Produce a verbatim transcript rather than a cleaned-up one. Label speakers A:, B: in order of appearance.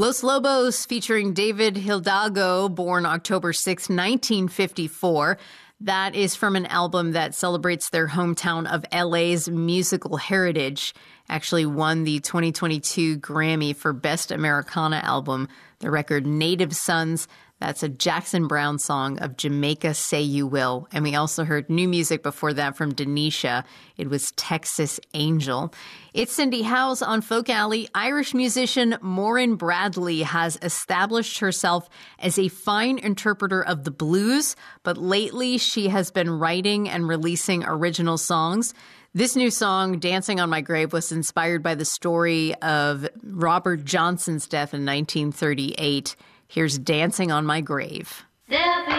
A: Los Lobos featuring David Hidalgo, born October sixth, nineteen fifty-four. That is from an album that celebrates their hometown of L A's musical heritage. Actually won the twenty twenty-two Grammy for Best Americana Album. The record Native Sons, that's a Jackson Browne song of Jamaica Say You Will. And we also heard new music before that from Denisha. It was Texas Angel. It's Cindy Howes on Folk Alley. Irish musician Maureen Bradley has established herself as a fine interpreter of the blues, but lately she has been writing and releasing original songs. This new song, Dancing on My Grave, was inspired by the story of Robert Johnson's death in nineteen thirty-eight. Here's Dancing on My Grave.